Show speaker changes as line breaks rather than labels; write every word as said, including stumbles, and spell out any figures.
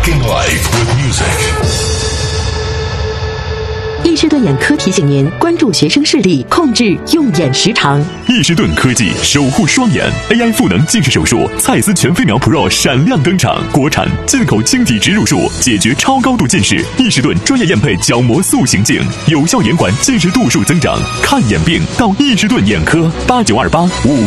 Rocking life with music。
易士顿眼科提醒您关注学生视力，控制用眼时长。
易士顿科技守护双眼 A I 赋能近视手术，蔡司全飞秒 Pro 闪亮登场，国产进口晶体植入术，解决超高度近视。易士顿专业验配角膜塑形镜，有效延缓近视度数增长。看眼病到易士顿眼科，八九二八五。